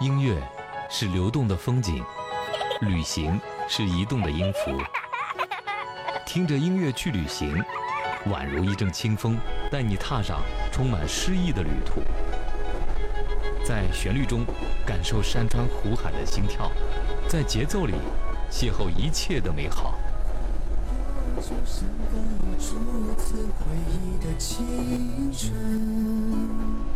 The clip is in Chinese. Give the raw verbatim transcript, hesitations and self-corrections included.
音乐是流动的风景，旅行是移动的音符。听着音乐去旅行，宛如一阵清风，带你踏上充满诗意的旅途。在旋律中感受山川湖海的心跳，在节奏里邂逅一切的美好。 就像刚有初次回忆的青春。